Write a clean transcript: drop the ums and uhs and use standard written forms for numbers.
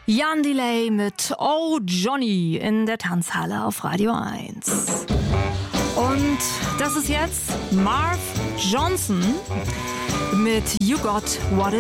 Jan Delay mit Oh Johnny in der Tanzhalle auf Radio 1. Und das ist jetzt Marv Johnson mit You Got What It